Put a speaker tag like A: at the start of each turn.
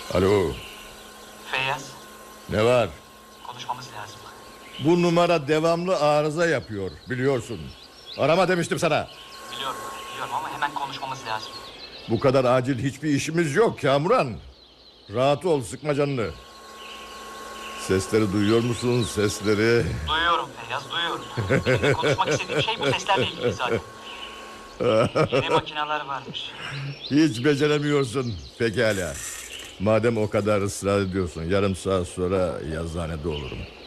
A: Alo.
B: Feyyaz,
A: Ne var?
B: konuşmamız lazım.
A: Bu numara devamlı arıza yapıyor, biliyorsun. Arama demiştim sana.
B: Biliyorum ama hemen konuşmamız lazım.
A: Bu kadar acil hiçbir işimiz yok Kamuran. Rahat ol, sıkma canını. Sesleri duyuyor musun, sesleri?
B: Duyuyorum Feyyaz, duyuyorum. Benim konuşmak istediğim şey bu seslerle ilgili zaten. Yeni makineler varmış.
A: Hiç beceremiyorsun. Pekala. Madem o kadar ısrar ediyorsun, yarım saat sonra yazıhanede olurum.